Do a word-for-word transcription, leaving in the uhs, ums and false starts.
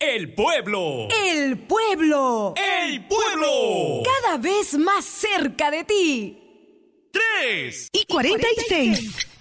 El pueblo. El pueblo. El pueblo. Cada vez más cerca de ti. Tres. Y cuarenta y seis.